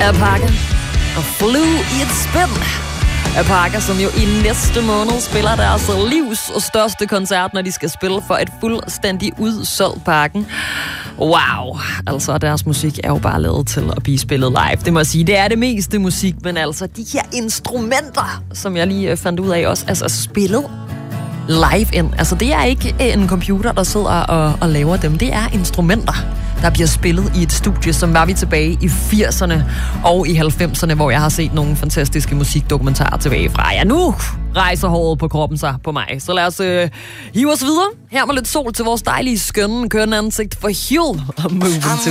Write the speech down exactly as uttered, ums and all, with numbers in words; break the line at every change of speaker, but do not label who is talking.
Apaka og Flew i et spin. Apaka, som jo i næste måned spiller deres livs største koncert, når de skal spille for et fuldstændig udsolgt Parken. Wow, altså deres musik er jo bare lavet til at blive spillet live. Det må jeg sige, det er det meste musik, men altså de her instrumenter, som jeg lige fandt ud af også, altså spillet live ind. Altså det er ikke en computer, der sidder og, og laver dem, det er instrumenter, der bliver spillet i et studie, som var vi tilbage i firserne og i halvfemserne, hvor jeg har set nogle fantastiske musikdokumentarer tilbage fra. Ja, nu rejser håret på kroppen sig på mig. Så lad os øh, hive os videre. Her med lidt sol til vores dejlige, skønne, kørende ansigt for Hill og Moving to